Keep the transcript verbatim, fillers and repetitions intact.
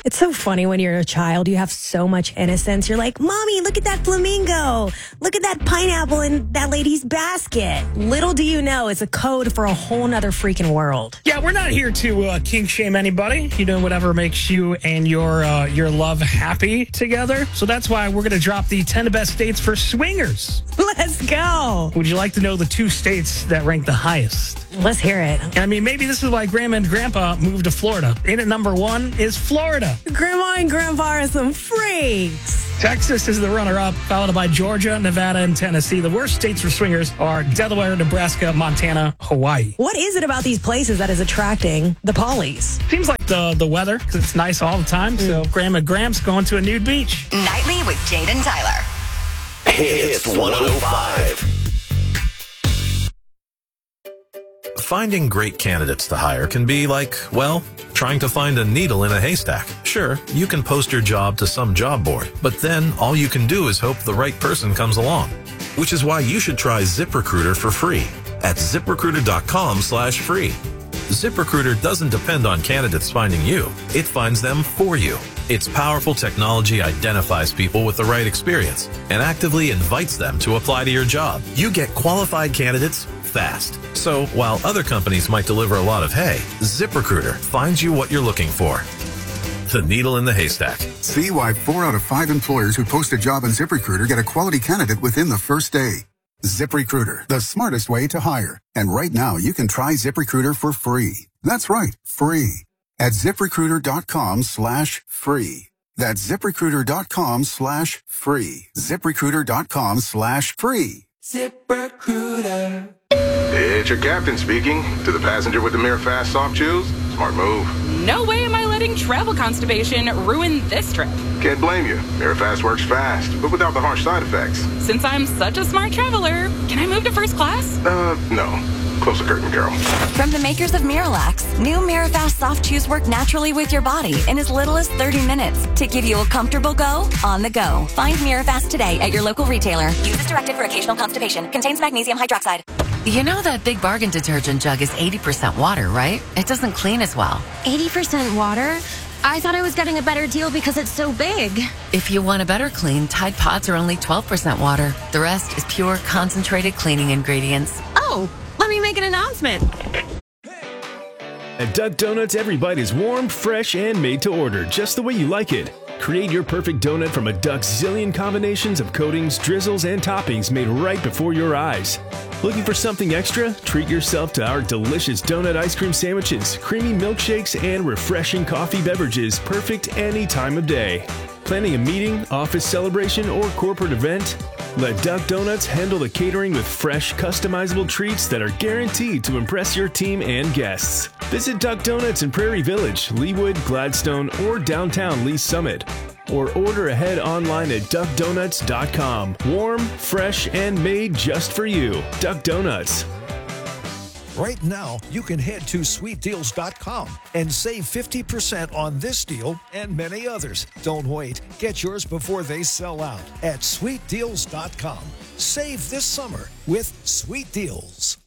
It's so funny when you're a child. You have so much innocence. You're like, Mommy, look at that flamingo. Look at that pineapple in that lady's basket. Little do you know, it's a code for a whole nother freaking world. Yeah, we're not here to uh, kink shame anybody. You know, whatever makes you and your uh, your love happy together. So that's why we're going to drop the ten best states for swingers. Let's go. Would you like to know the two states that rank the highest? Let's hear it. I mean, maybe this is why Grandma and Grandpa moved to Florida. In at number one is Florida. Grandma and Grandpa are some freaks. Texas is the runner-up, followed by Georgia, Nevada, and Tennessee. The worst states for swingers are Delaware, Nebraska, Montana, Hawaii. What is it about these places that is attracting the pollies? Seems like the, the weather, because it's nice all the time. Mm. So Grandma Gramps going to a nude beach. Nightly with Jade and Tyler. Hits one oh five. Finding great candidates to hire can be like, well, trying to find a needle in a haystack. Sure, you can post your job to some job board, but then all you can do is hope the right person comes along. Which is why you should try ZipRecruiter for free at ZipRecruiter.com slash free. ZipRecruiter doesn't depend on candidates finding you. It finds them for you. Its powerful technology identifies people with the right experience and actively invites them to apply to your job. You get qualified candidates fast. So while other companies might deliver a lot of hay, ZipRecruiter finds you what you're looking for. The needle in the haystack. See why four out of five employers who post a job on ZipRecruiter get a quality candidate within the first day. ZipRecruiter, the smartest way to hire. And right now, you can try ZipRecruiter for free. That's right, free. At ZipRecruiter.com slash free. That's ZipRecruiter.com slash free. ZipRecruiter.com slash free. ZipRecruiter. It's your captain speaking. To the passenger with the Mirror Fast soft chews, smart move. No way am I letting travel constipation ruin this trip. Can't blame you. Mirror Fast works fast, but without the harsh side effects. Since I'm such a smart traveler, can I move to first class? Uh, no. Close the curtain, girl. From the makers of Miralax, new Mirafast soft chews work naturally with your body in as little as thirty minutes to give you a comfortable go on the go. Find Mirafast today at your local retailer. Use as directed for occasional constipation. Contains magnesium hydroxide. You know that Big Bargain detergent jug is eighty percent water, right? It doesn't clean as well. eighty percent water? I thought I was getting a better deal because it's so big. If you want a better clean, Tide Pods are only twelve percent water. The rest is pure, concentrated cleaning ingredients. Oh, let me make an announcement. At Duck Donuts, every bite is warm, fresh, and made to order, just the way you like it. Create your perfect donut from a Duck's zillion combinations of coatings, drizzles, and toppings made right before your eyes. Looking for something extra? Treat yourself to our delicious donut ice cream sandwiches, creamy milkshakes, and refreshing coffee beverages, perfect any time of day. Planning a meeting, office celebration, or corporate event? Let Duck Donuts handle the catering with fresh, customizable treats that are guaranteed to impress your team and guests. Visit Duck Donuts in Prairie Village, Leawood, Gladstone, or downtown Lee Summit. Or order ahead online at duck donuts dot com. Warm, fresh, and made just for you. Duck Donuts. Right now, you can head to sweet deals dot com and save fifty percent on this deal and many others. Don't wait. Get yours before they sell out at sweet deals dot com. Save this summer with Sweet Deals.